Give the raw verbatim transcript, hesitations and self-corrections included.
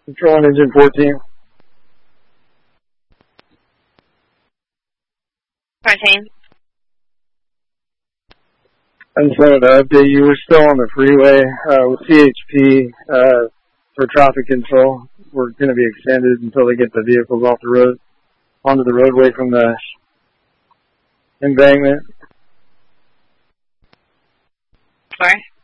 Control on engine fourteen. fourteen. I just wanted to update you. We're still on the freeway uh, with C H P uh, for traffic control. We're going to be extended until they get the vehicles off the road, onto the roadway from the embankment. Sorry?